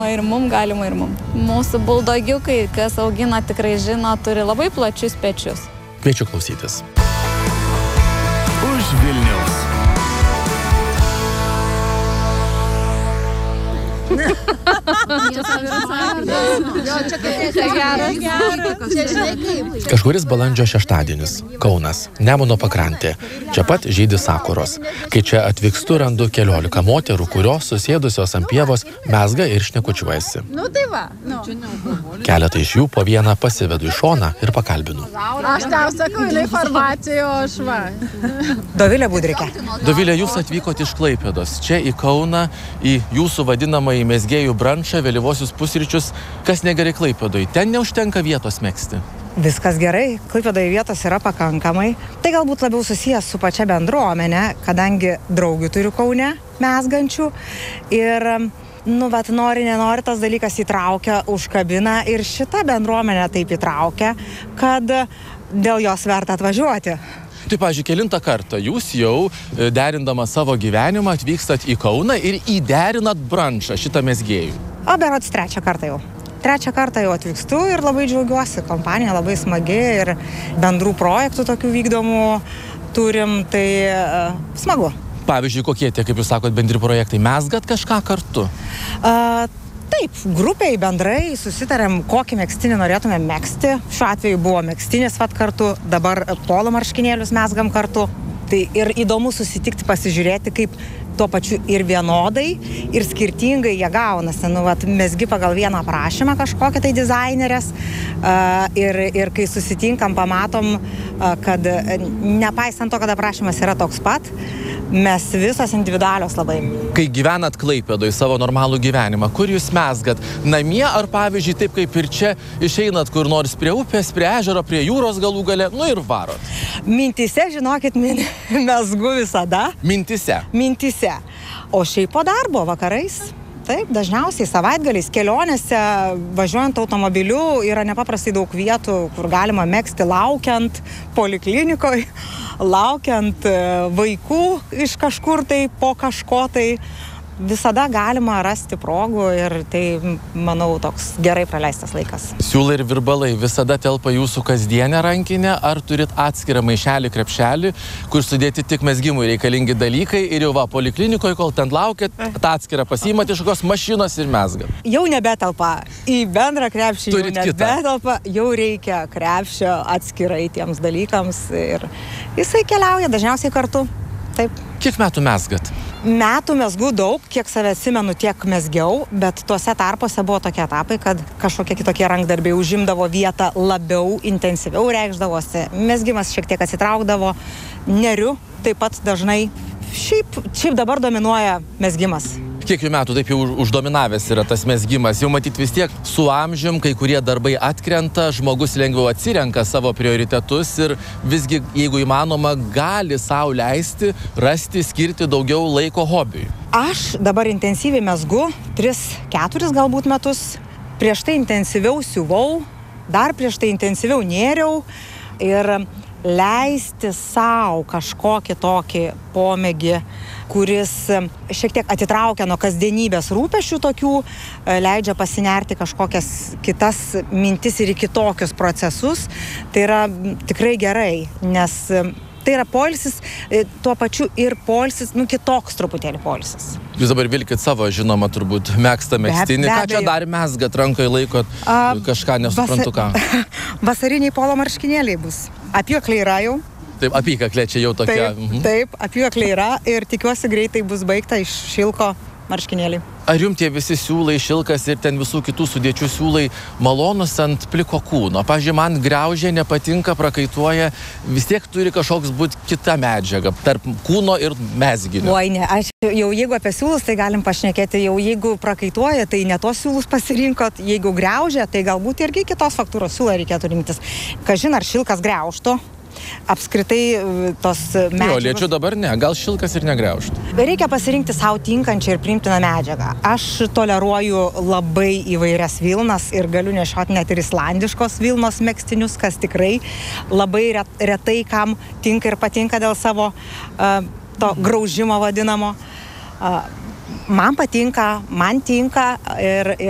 Ir mum galima, ir mum. Mūsų buldogiukai, kas augina, tikrai žino, turi labai plačius pečius. Kviečiu klausytis. Už Vilniaus. Kažkuris balandžio šeštadienis. Kaunas. Nemuno pakrantė. Čia pat žydi sakuros. Kai čia atvykstu, randu 14 moterų, kurios susėdusios ant pievos mezga ir šnekučiuojasi. Keletą iš jų po vieną pasivedu į šoną ir pakalbinu. Aš tau sakau, informaciją, aš va. Dovilė Budrikė. Dovilė, jūs atvykote iš Klaipėdos. Čia į Kauną, į jūsų vadinamąjį mezgėjų brančą, vėlyvosius pusryčius. Kas negerai Klaipėdoj? Ten neužtenka vietos megzti. Viskas gerai, Klaipėdoje vietos yra pakankamai. Tai galbūt labiau susijęs su pačia bendruomenė, kadangi draugių turiu Kaune mezgančių. Ir, nori, nenori, tas dalykas įtraukia, užkabina ir šita bendruomenė taip įtraukia, kad dėl jos verta atvažiuoti. Tai, pavyzdžiui, kelintą kartą jūs jau, derindama savo gyvenimą, atvykstat į Kauną ir įderinat brančą šitą mezgėjų. Berods trečią kartą jau. Trečią kartą jau atvykstu ir labai džiaugiuosi. Kompanija labai smagi ir bendrų projektų tokių vykdomų turim, tai smagu. Pavyzdžiui, kokie tie, kaip jūs sakot, bendri projektai? Mezgat kažką kartu? Taip, grupiai bendrai susitarėm, kokį megztinį norėtume megzti. Šiuo atveju buvo megztinis kartu, dabar polo marškinėlius mezgam kartu. Tai ir įdomu susitikti, pasižiūrėti, kaip tuo pačiu ir vienodai, ir skirtingai jie gaunasi. Mezgi pagal vieną prašymą kažkokią tai dizainerės ir kai susitinkam, pamatom, kad nepaisant to, kad aprašymas yra toks pat, mes visos individualios labai. Kai gyvenat Klaipėdoje savo normalų gyvenimą, kur jūs mezgat? Namie ar, pavyzdžiui, taip kaip ir čia, išeinat kur nors prie upės, prie ežero, prie jūros galų gale, ir varot? Mintise, žinokit, mezgu visada. Mintise? Mintise. O šiaip po darbo vakarais. Taip, dažniausiai savaitgaliais, kelionėse, važiuojant automobiliu, yra nepaprastai daug vietų, kur galima megzti laukiant poliklinikoj, laukiant vaikų iš kažkur tai, po kažko tai. Visada galima rasti progų ir tai, manau, toks gerai praleistas laikas. Siūlai ir virbalai visada telpa jūsų kasdienę rankinę, ar turit atskirą maišelį, krepšelį, kur sudėti tik mezgimui reikalingi dalykai ir jau poliklinikoje, kol ten laukiat, tą atskirą pasiimat iš kokios mašinos ir mezgat? Jau nebetelpa. Į bendrą krepšį turit jau nebetelpa. Jau reikia krepšio atskirai tiems dalykams ir jisai keliauja dažniausiai kartu. Taip. Kiek metų mezgat? Metų mezgu daug, kiek save atsimenu, tiek mezgiau, bet tuose tarpuose buvo tokie etapai, kad kažkokie kitokie rankdarbiai užimdavo vietą labiau, intensyviau reikšdavosi. Mezgimas šiek tiek atsitraukdavo, neriu taip pat dažnai. Šiaip dabar dominuoja mezgimas. Kiek jų metų taip jau uždominavęs yra tas mezgimas? Jau matyt vis tiek su amžium, kai kurie darbai atkrenta, žmogus lengviau atsirenka savo prioritetus ir visgi, jeigu įmanoma, gali sau leisti, rasti, skirti daugiau laiko hobiui. Aš dabar intensyviai mezgu 3-4 galbūt metus. Prieš tai intensyviau siuvau, dar prieš tai intensyviau nėriau ir leisti sau kažkokį tokį pomėgį, kuris šiek tiek atitraukia nuo kasdienybės rūpesčių tokių, leidžia pasinerti kažkokias kitas mintis ir į kitokius procesus. Tai yra tikrai gerai, nes tai yra poilsis, tuo pačiu ir poilsis, kitoks truputėlį poilsis. Jūs dabar vilkit savo, žinoma, turbūt megztą megztinį. Ką čia dar mezgat, rankai laikot kažką, nesuprantu ką? Vasariniai polo marškinėliai bus. Apykaklė yra jau. Taip, apykaklė čia jau tokia. Taip, apykaklė yra ir tikiuosi greitai bus baigta iš šilko marškinėliai. Ar jums tie visi siūlai, šilkas ir ten visų kitų sudėčių siūlai malonus ant pliko kūno? Pavyzdžiui, man griaužė, nepatinka, prakaituoja, vis tiek turi kažkoks būti kita medžiaga tarp kūno ir mezginio. Oi, ne, aš jau jeigu apie siūlus, tai galim pašnekėti, jau jeigu prakaituoja, tai ne tos siūlus pasirinkot, jeigu griaužė, tai galbūt irgi kitos faktūros siūlą reikėtų rinktis. Kažin ar šilkas griaužtų. Apskritai tos medžiagos... Jo, liečiu dabar ne, gal šilkas ir negriaužtų. Reikia pasirinkti savo tinkančią ir priimtiną medžiagą. Aš toleruoju labai įvairias vilnas ir galiu nešioti net ir islandiškos vilnos megztinius, kas tikrai labai retai kam tinka ir patinka dėl savo to graužimo vadinamo. Man patinka, man tinka ir